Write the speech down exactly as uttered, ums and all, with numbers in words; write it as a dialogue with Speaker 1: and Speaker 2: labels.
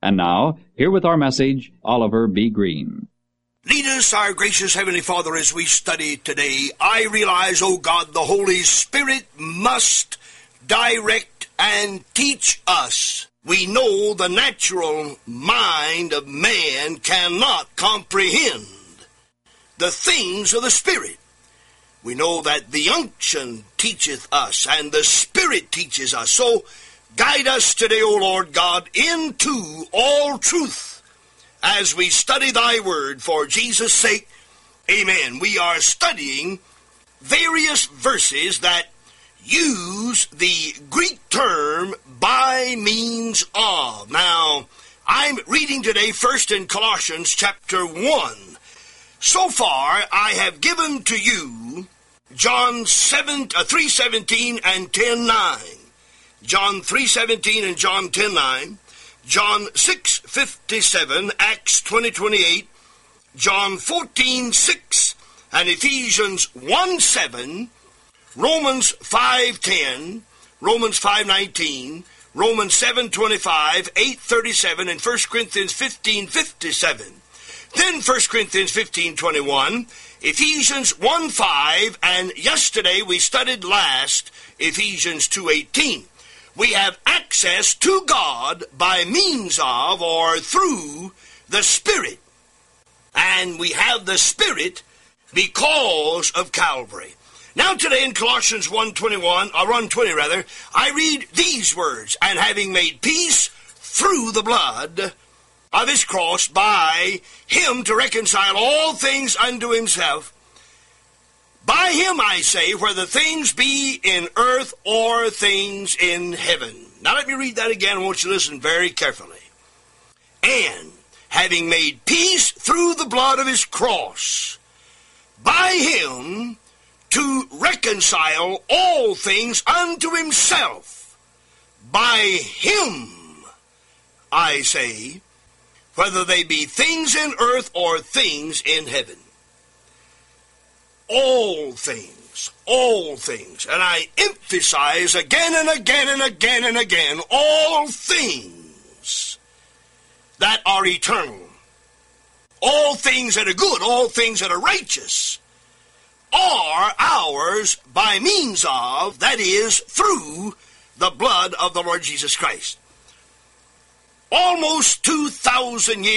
Speaker 1: And now, here with our message, Oliver B. Green.
Speaker 2: Lead us, our gracious Heavenly Father, as we study today. I realize, O God, the Holy Spirit must direct and teach us. We know the natural mind of man cannot comprehend the things of the Spirit. We know that the unction teacheth us, and the Spirit teaches us. So, guide us today, O Lord God, into all truth as we study thy word for Jesus' sake. Amen. We are studying various verses that use the Greek term by means of. Now, I'm reading today first in Colossians chapter one. So far, I have given to you John seven, uh, three seventeen and ten nine. John three seventeen and John ten nine. John six fifty-seven, Acts twenty twenty-eight, John fourteen six, and Ephesians one seven, Romans five ten, Romans five nineteen, Romans seven twenty-five, eight thirty-seven, and First Corinthians fifteen fifty-seven. Then First Corinthians fifteen twenty-one, Ephesians one five, and yesterday we studied last Ephesians two eighteen. We have access to God by means of or through the Spirit. And we have the Spirit because of Calvary. Now today in Colossians one twenty-one, or one twenty rather, I read these words, and having made peace through the blood of his cross by him to reconcile all things unto himself. By him, I say, whether things be in earth or things in heaven. Now let me read that again. I want you to listen very carefully. And having made peace through the blood of his cross, by him to reconcile all things unto himself. By him, I say, whether they be things in earth or things in heaven. All things, all things, and I emphasize again and again and again and again, all things that are eternal, all things that are good, all things that are righteous, are ours by means of, that is, through the blood of the Lord Jesus Christ. Almost two thousand years